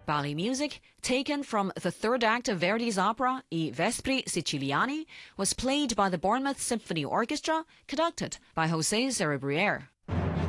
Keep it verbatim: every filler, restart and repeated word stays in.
Ballet music, taken from the third act of Verdi's opera I Vespri Siciliani, was played by the Bournemouth Symphony Orchestra, conducted by José Cerebriere.